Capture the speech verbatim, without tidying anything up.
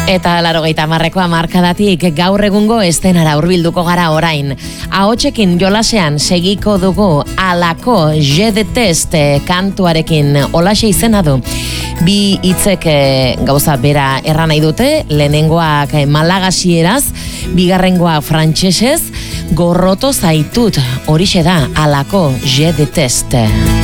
Eta laurogeita hamarreko hamarkadatik gaur egungo estenara hurbilduko gara orain. Ahotsekin jolasean segiko dugu Alako Je Deteste kantuarekin, holaxe izena du. Bi hitzek gauza bera erran nahi dute, lehenengoak malagasieraz, bigarrengoa frantsesez, gorroto zaitut, horixe da Alako Je Deteste.